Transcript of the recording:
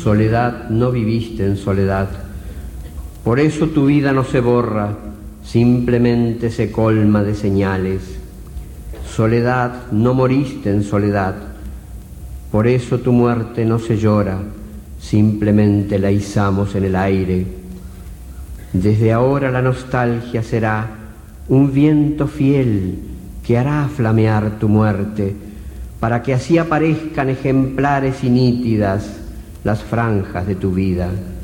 Soledad, no viviste en soledad. Por eso tu vida no se borra, simplemente se colma de señales. Soledad, no moriste en soledad. Por eso tu muerte no se llora, simplemente la izamos en el aire. Desde ahora la nostalgia será un viento fiel que hará flamear tu muerte, para que así aparezcan ejemplares y nítidas las franjas de tu vida.